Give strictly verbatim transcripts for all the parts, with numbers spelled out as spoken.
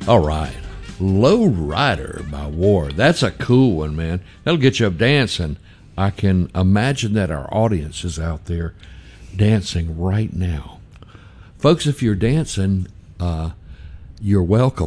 All right. Low Rider by War. That's a cool one, man. That'll get you up dancing. I can imagine that our audience is out there dancing right now. Folks, if you're dancing, uh, you're welcome.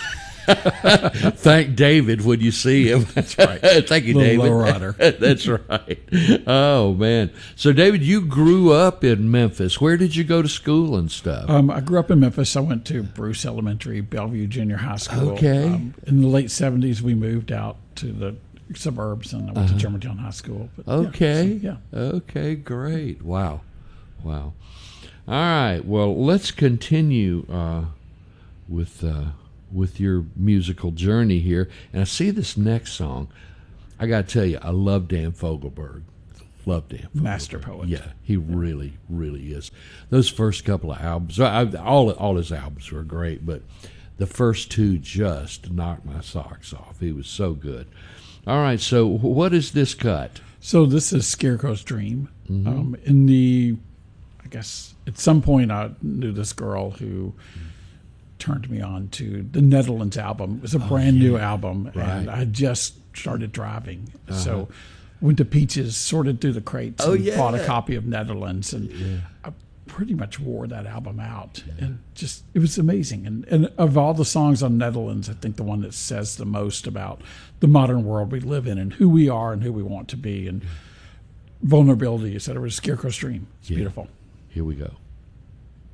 Thank David when you see him. That's right. Thank you, Little David. Low Rider. That's right. Oh, man. So, David, you grew up in Memphis. Where did you go to school and stuff? Um, I grew up in Memphis. I went to Bruce Elementary, Bellevue Junior High School. Okay. Um, in the late seventies, we moved out to the suburbs, and I went Uh-huh. to Germantown High School. But, Okay. Yeah, so, yeah. Okay, great. Wow. Wow. All right. Well, let's continue uh, with uh, with your musical journey here. And I see this next song. I got to tell you, I love Dan Fogelberg. Love Dan Fogelberg. Master poet. Yeah, he really, really is. Those first couple of albums, I, all all his albums were great, but the first two just knocked my socks off. He was so good. All right, so what is this cut? So this is Scarecrow's Dream. Mm-hmm. Um, in the, I guess, at some point I knew this girl who turned me on to the Netherlands album. It was a brand yeah. new album, Right. and I just started driving. Uh-huh. So went to Peaches, sorted through the crates, Oh, and yeah. bought a copy of Netherlands, and Yeah. I pretty much wore that album out, and just it was amazing. And and of all the songs on Netherlands, I think the one that says the most about the modern world we live in and who we are and who we want to be and vulnerability, et cetera, was Scarecrow's Dream. It's Yeah. beautiful. Here we go.